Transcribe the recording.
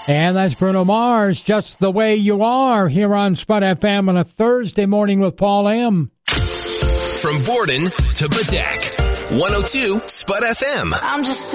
And that's Bruno Mars, Just the Way You Are, here on Spud FM on a Thursday morning with Paul M. From Borden to Bedeck, 102 Spud FM. I'm just